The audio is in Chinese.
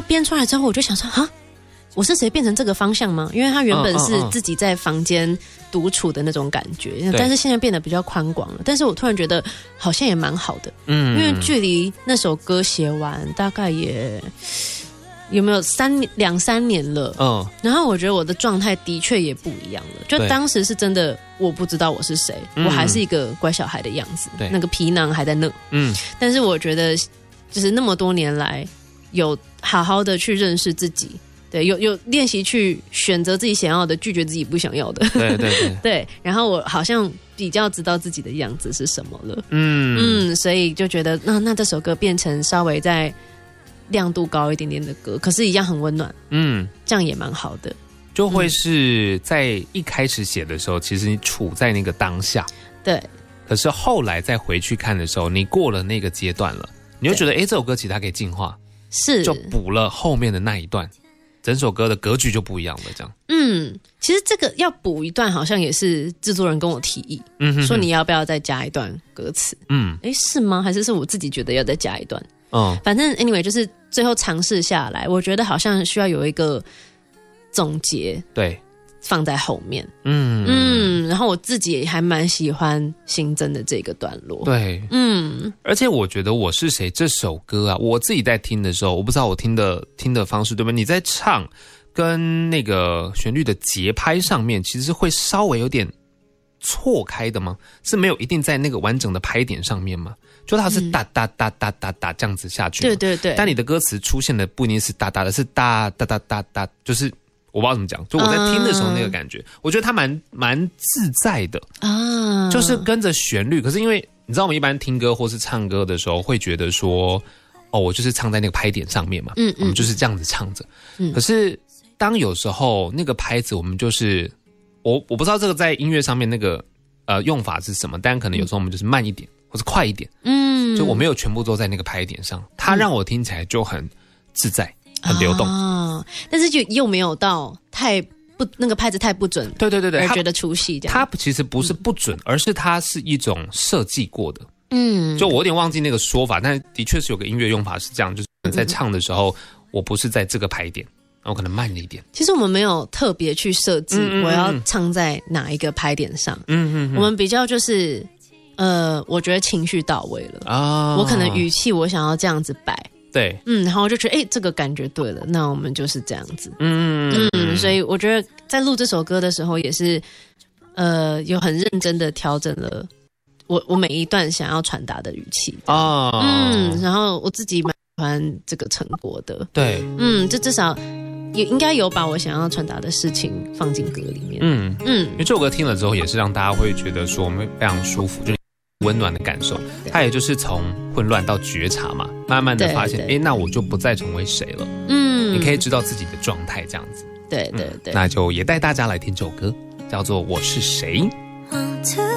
编出来之后，我就想说，哈，我是谁变成这个方向吗？因为他原本是自己在房间独处的那种感觉，但是现在变得比较宽广了。但是我突然觉得好像也蛮好的，因为距离那首歌写完大概也有没有2、3年了，然后我觉得我的状态的确也不一样了。就当时是真的我不知道我是谁，我还是一个乖小孩的样子，那个皮囊还在那，但是我觉得就是那么多年来有好好的去认识自己。对，有练习去选择自己想要的，拒绝自己不想要的。对对对，对。然后我好像比较知道自己的样子是什么了。所以就觉得那这首歌变成稍微再亮度高一点点的歌，可是一样很温暖。这样也蛮好的。 就会是在一开始写的时候，其实你处在那个当下。对。可是后来再回去看的时候，你过了那个阶段了，你就觉得这首歌其实它可以进化，是就补了后面的那一段。整首歌的格局就不一样了，这样。 其实这个要补一段，好像也是制作人跟我提议，说你要不要再加一段歌词？是吗？还是我自己觉得要再加一段？反正 anyway 就是最后尝试下来，我觉得好像需要有一个总结，对，放在后面。然后我自己也还蛮喜欢新增的这个段落。对， 而且我觉得《我是谁》这首歌啊，我自己在听的时候，我不知道我听的方式对不对？你在唱跟那个旋律的节拍上面，其实会稍微有点错开的吗？是没有一定在那个完整的拍点上面吗？就它是哒哒哒哒哒哒这样子下去。对对对。但你的歌词出现的不一定是哒哒的，是哒哒哒哒哒，就是。我不知道怎么讲，就我在听的时候那个感觉，我觉得它蛮自在的啊，就是跟着旋律。可是因为你知道，我们一般听歌或是唱歌的时候，会觉得说，我就是唱在那个拍点上面嘛，我们就是这样子唱着。可是当有时候那个拍子，我们就是我不知道这个在音乐上面那个用法是什么，但可能有时候我们就是慢一点或是快一点，就我没有全部都在那个拍点上，它让我听起来就很自在。很流动但是就又没有到太不那个拍子太不准， 对对对对， 而觉得出戏这样。 它其实不是不准，而是它是一种设计过的。就我有点忘记那个说法，但的确是有个音乐用法是这样，就是在唱的时候，我不是在这个拍点，然后可能慢了一点。 其实我们没有特别去设计我要唱在哪一个拍点上，我们比较就是我觉得情绪到位了我可能语气我想要这样子摆。对，然后我就觉得，这个感觉对了，那我们就是这样子，所以我觉得在录这首歌的时候，也是，有很认真的调整了我每一段想要传达的语气然后我自己蛮喜欢这个成果的，对，就至少也应该有把我想要传达的事情放进歌里面， 因为这首歌听了之后，也是让大家会觉得说我们非常舒服，就是温暖的感受，它也就是从混乱到觉察嘛，慢慢的发现，那我就不再成为谁了。你可以知道自己的状态这样子。对对对，那就也带大家来听这首歌，叫做《我是谁》。